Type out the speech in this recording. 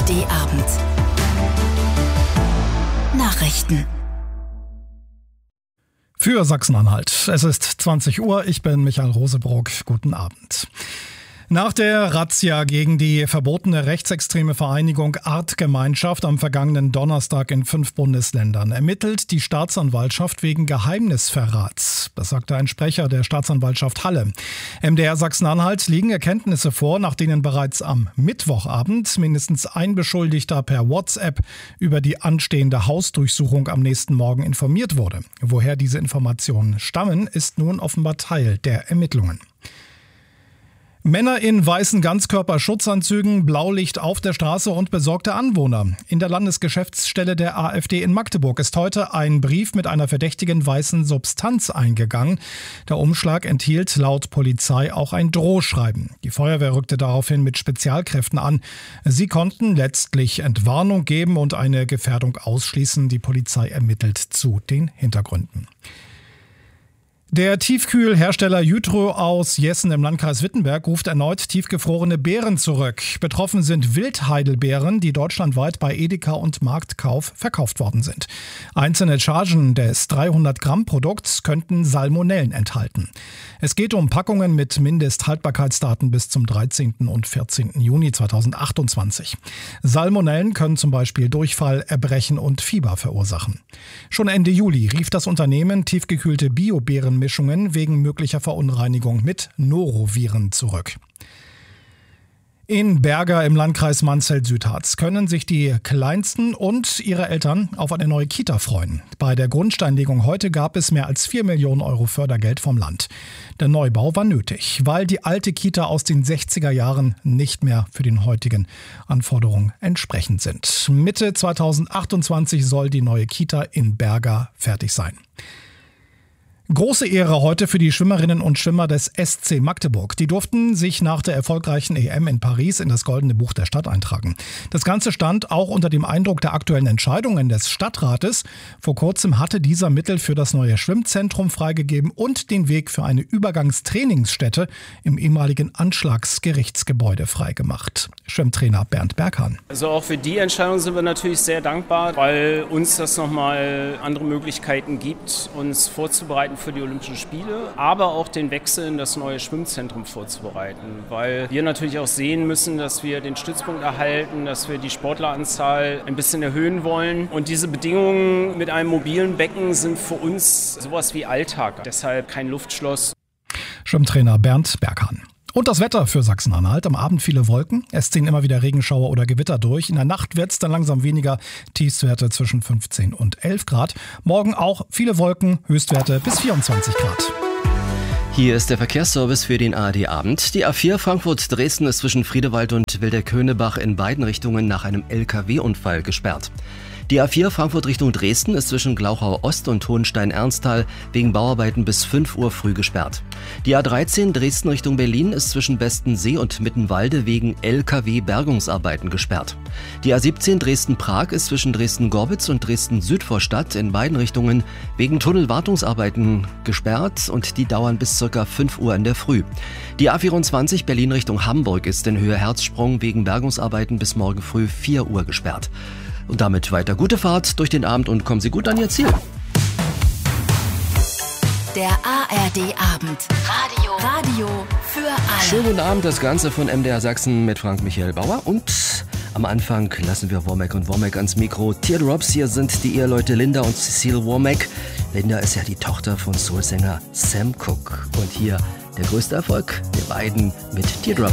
ARD-Abend. Nachrichten. Für Sachsen-Anhalt. Es ist 20 Uhr, ich bin Michael Rosebrock. Guten Abend. Nach der Razzia gegen die verbotene rechtsextreme Vereinigung Artgemeinschaft am vergangenen Donnerstag in 5 Bundesländern ermittelt die Staatsanwaltschaft wegen Geheimnisverrats. Das sagte ein Sprecher der Staatsanwaltschaft Halle. MdR Sachsen-Anhalt liegen Erkenntnisse vor, nach denen bereits am Mittwochabend mindestens ein Beschuldigter per WhatsApp über die anstehende Hausdurchsuchung am nächsten Morgen informiert wurde. Woher diese Informationen stammen, ist nun offenbar Teil der Ermittlungen. Männer in weißen Ganzkörperschutzanzügen, Blaulicht auf der Straße und besorgte Anwohner. In der Landesgeschäftsstelle der AfD in Magdeburg ist heute ein Brief mit einer verdächtigen weißen Substanz eingegangen. Der Umschlag enthielt laut Polizei auch ein Drohschreiben. Die Feuerwehr rückte daraufhin mit Spezialkräften an. Sie konnten letztlich Entwarnung geben und eine Gefährdung ausschließen. Die Polizei ermittelt zu den Hintergründen. Der Tiefkühlhersteller Jytro aus Jessen im Landkreis Wittenberg ruft erneut tiefgefrorene Beeren zurück. Betroffen sind Wildheidelbeeren, die deutschlandweit bei Edeka und Marktkauf verkauft worden sind. Einzelne Chargen des 300-Gramm-Produkts könnten Salmonellen enthalten. Es geht um Packungen mit Mindesthaltbarkeitsdaten bis zum 13. und 14. Juni 2028. Salmonellen können zum Beispiel Durchfall, Erbrechen und Fieber verursachen. Schon Ende Juli rief das Unternehmen tiefgekühlte Bio-Beerenmischungen wegen möglicher Verunreinigung mit Noroviren zurück. In Berga im Landkreis Mansfeld-Südharz können sich die Kleinsten und ihre Eltern auf eine neue Kita freuen. Bei der Grundsteinlegung heute gab es mehr als 4 Millionen Euro Fördergeld vom Land. Der Neubau war nötig, weil die alte Kita aus den 60er Jahren nicht mehr für den heutigen Anforderungen entsprechend sind. Mitte 2028 soll die neue Kita in Berga fertig sein. Große Ehre heute für die Schwimmerinnen und Schwimmer des SC Magdeburg. Die durften sich nach der erfolgreichen EM in Paris in das Goldene Buch der Stadt eintragen. Das Ganze stand auch unter dem Eindruck der aktuellen Entscheidungen des Stadtrates. Vor kurzem hatte dieser Mittel für das neue Schwimmzentrum freigegeben und den Weg für eine Übergangstrainingsstätte im ehemaligen Anschlagsgerichtsgebäude freigemacht. Schwimmtrainer Bernd Berghahn. Also auch für die Entscheidung sind wir natürlich sehr dankbar, weil uns das nochmal andere Möglichkeiten gibt, uns vorzubereiten für die Olympischen Spiele, aber auch den Wechsel in das neue Schwimmzentrum vorzubereiten, weil wir natürlich auch sehen müssen, dass wir den Stützpunkt erhalten, dass wir die Sportleranzahl ein bisschen erhöhen wollen und diese Bedingungen mit einem mobilen Becken sind für uns sowas wie Alltag, deshalb kein Luftschloss. Schwimmtrainer Bernd Berghahn. Und das Wetter für Sachsen-Anhalt. Am Abend viele Wolken. Es ziehen immer wieder Regenschauer oder Gewitter durch. In der Nacht wird es dann langsam weniger. Tiefstwerte zwischen 15 und 11 Grad. Morgen auch viele Wolken. Höchstwerte bis 24 Grad. Hier ist der Verkehrsservice für den ARD-Abend. Die A4 Frankfurt-Dresden ist zwischen Friedewald und Wilderkönebach in beiden Richtungen nach einem LKW-Unfall gesperrt. Die A4 Frankfurt Richtung Dresden ist zwischen Glauchau Ost und Hohenstein-Ernsthal wegen Bauarbeiten bis 5 Uhr früh gesperrt. Die A13 Dresden Richtung Berlin ist zwischen Bestensee und Mittenwalde wegen LKW-Bergungsarbeiten gesperrt. Die A17 Dresden-Prag ist zwischen Dresden-Gorbitz und Dresden-Südvorstadt in beiden Richtungen wegen Tunnelwartungsarbeiten gesperrt und die dauern bis ca. 5 Uhr in der Früh. Die A24 Berlin Richtung Hamburg ist in Höhe Herzsprung wegen Bergungsarbeiten bis morgen früh 4 Uhr gesperrt. Und damit weiter gute Fahrt durch den Abend und kommen Sie gut an Ihr Ziel. Der ARD-Abend. Radio für alle. Schönen guten Abend, das Ganze von MdR Sachsen mit Frank-Michael Bauer. Und am Anfang lassen wir Womack und Womack ans Mikro. Teardrops, hier sind die Eheleute Linda und Cecile Womack. Linda ist ja die Tochter von Soulsänger Sam Cooke. Und hier der größte Erfolg der beiden mit Teardrops.